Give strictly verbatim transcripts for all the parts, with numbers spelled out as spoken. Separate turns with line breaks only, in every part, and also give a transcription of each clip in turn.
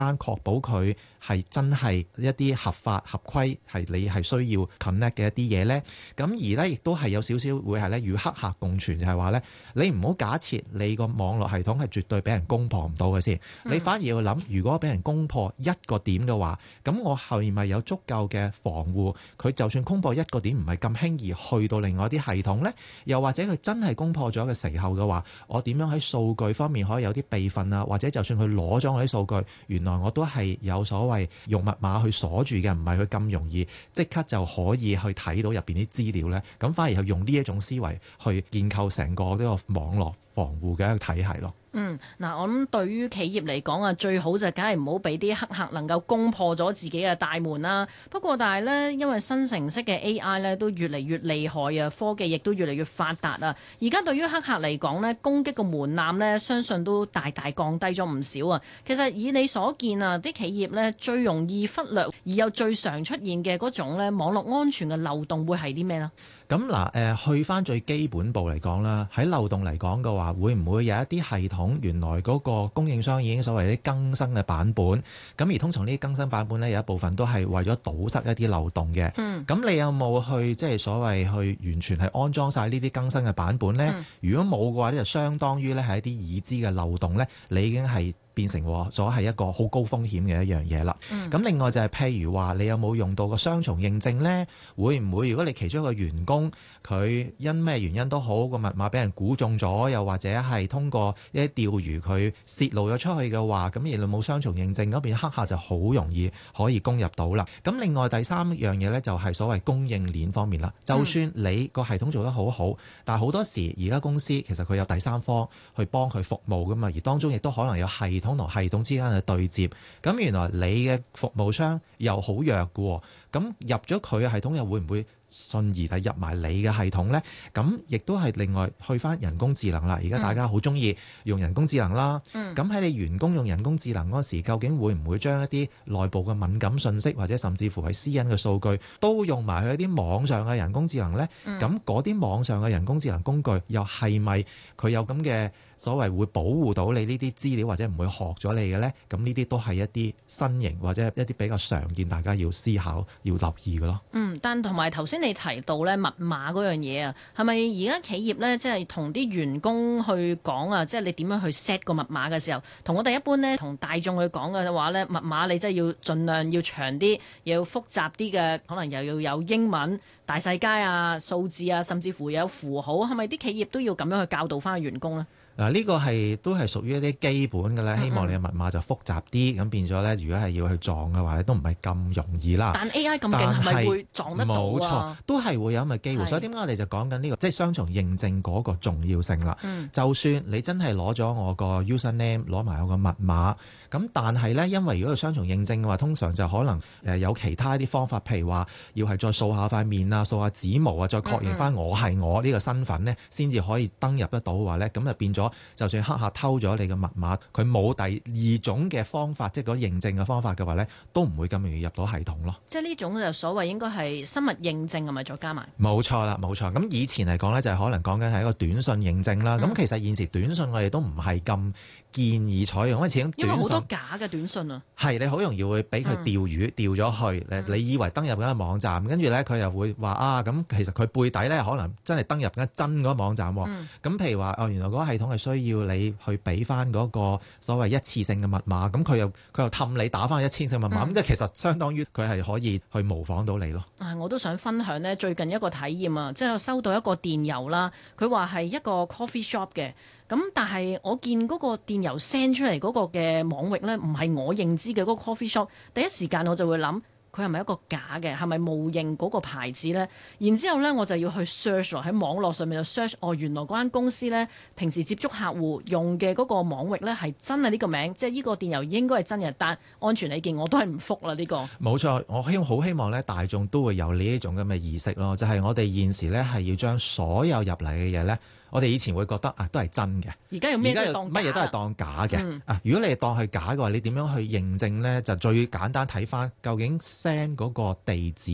確保佢係真係一啲合法合規係你係需要 connect 嘅一啲嘢呢？咁而呢，亦都係有少少會係咧與黑客共存，就係話呢，你唔好假設你個網絡系統係絕對俾人攻破唔到嘅先，你反而要諗，如果俾人攻破一個點嘅話，咁我係咪有足夠嘅防護？佢就算攻破一個點唔係咁輕易去到另外一啲系統呢？又或者佢真係攻破咗嘅時候嘅話，我點樣喺數據方面可以有啲備份啊？或者就算佢攞咗我啲數據，原來我都係有所謂用密碼去鎖住嘅，唔係佢咁容易即刻就可以去睇到入邊啲資料呢。咁反而係用呢一種思維去建構成個呢個網絡防護嘅一個體系咯。
嗯，嗱，我諗對於企業嚟講啊，最好就梗係唔好俾啲黑客能夠攻破咗自己嘅大門啦。不過但係呢，因為新程式嘅 A I 呢都越嚟越厲害啊，科技亦都越嚟越發達啊。而家對於黑客嚟講呢，攻擊個門檻呢，相信都大大降低咗唔少啊。其實以你所見啊，啲企業呢最容易忽略而又最常出現嘅嗰種呢網絡安全嘅漏洞會係啲咩呢？
咁嗱，誒去翻最基本步嚟講啦，喺漏洞嚟講嘅話，會唔會有一啲系統原來嗰個供應商已經所謂啲更新嘅版本？咁而通常呢啲更新版本呢，有一部分都係為咗堵塞一啲漏洞嘅。嗯。咁你有冇去即係所謂去完全係安裝晒呢啲更新嘅版本呢？嗯、如果冇嘅話呢，就相當於呢係一啲已知嘅漏洞呢，你已經係變成咗係一個好高風險嘅一樣嘢啦。咁、嗯、另外就係譬如話，你有冇用到個雙重認證呢？會唔會如果你其中一個員工佢因咩原因都好，個密碼俾人估中咗，又或者係通過一啲釣魚佢泄露咗出去嘅話，咁而你冇雙重認證嗰邊黑客就好容易可以攻入到啦。咁另外第三樣嘢呢，就係所謂供應鏈方面啦。就算你個系統做得好好，但係好多時而家公司其實佢有第三方去幫佢服務噶嘛，而當中亦都可能有系統同系統之間嘅對接。咁原來你嘅服務商又好弱嘅，咁入咗佢嘅系統又會唔會順而係入埋你嘅系統呢？咁亦都係另外去翻人工智能啦。而家大家好中意用人工智能啦。咁喺、嗯、你員工用人工智能嗰時，究竟會唔會將一啲內部嘅敏感信息或者甚至乎係私隱嘅數據都用埋去一啲網上嘅人工智能呢？咁嗰啲網上嘅人工智能工具又係咪佢有咁嘅所謂會保護到你呢啲資料，或者唔會學咗你嘅呢？咁呢啲都係一啲新型或者一啲比較常見，大家要思考要留意嘅咯。
嗯，但同埋頭先你提到咧密碼嗰樣嘢啊，係咪而家企業咧即係同啲員工去講啊，即係你點樣去 set 個密碼嘅時候，同我哋一般咧同大眾去講嘅話咧，密碼你真係要盡量要長啲，又要複雜啲嘅，可能又要有英文大細階啊、數字啊，甚至乎有符號，係咪啲企業都要咁樣去教導翻個員工咧？
嗱，呢個係都係屬於一啲基本嘅咧，希望你嘅密碼就複雜啲，咁變咗咧，如果係要去撞嘅話咧，都唔係咁容易啦。
但 A I 咁勁，係咪會撞得到啊？
冇錯，都係會有咁嘅機會。
是
所以點解我哋就講緊呢個即係雙重認證嗰個重要性啦。嗯、就算你真係攞咗我個 user name，攞埋我個密碼，咁但係咧，因為如果係雙重認證嘅話，通常就可能誒有其他啲方法，譬如話要係再掃下塊面啊、掃下指模啊，再確認翻我係我呢個身份咧，先至可以登入得到嘅話咧，咁就變咗。就算黑客偷咗你嘅密碼，佢冇第二種嘅方法，即係嗰認證嘅方法嘅話呢，都唔會咁容易入到系統咯。
即係呢種就所謂應該係生物認證係咪再加埋？冇
錯啦，冇錯。咁以前嚟講呢，就係可能講緊係一個短信認證啦。咁、嗯、其實現時短信我哋都唔係咁建議採用，因為始終短信因為好多假嘅短信啊。係你好容易會俾佢釣魚釣咗去，嗯、你以為登入緊個網站，跟住呢，佢又會話啊，咁其實佢背底呢，可能真係登入緊真嗰個網站。咁、嗯、譬如話哦，原來嗰個系統係需要要你去俾翻嗰個所謂一次性嘅密碼，咁佢又佢又氹你打翻一次性密碼，咁即係其實相當於佢係可以去模仿到你咯。
啊，我都想分享呢最近一個體驗啊，即係收到一個電郵啦，佢話係一個 coffee shop 嘅，咁但係我見嗰個電郵 send 出嚟嗰個嘅網域呢，唔係我認知嘅嗰個 coffee shop，第一時間我就會諗。佢係咪一個假嘅？係咪冒認嗰個牌子呢？然之後呢，我就要去 search 喺網絡上面就 search，哦，原來嗰間公司呢，平時接觸客戶用嘅嗰個網域呢，係真係呢個名，即係呢個電郵應該係真嘅，但安全起見我都係唔覆啦呢個。冇
錯，我希好希望呢，大眾都會有呢一種咁嘅意識咯，就係、是、我哋現時呢，係要將所有入嚟嘅嘢呢。我哋以前會覺得啊，都係真嘅。而家有咩都當乜嘢都係當假嘅、嗯、啊！如果你係當佢假嘅話，你點樣去認證呢？就最簡單睇翻究竟 send 嗰個地址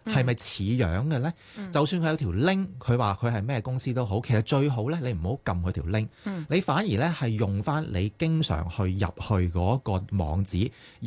係咪似樣嘅呢？嗯、就算佢有條 link，佢話佢係咩公司都好，其實最好呢，你唔好撳佢條 link，、嗯、你反而呢係用翻你經常去入去嗰個網址，入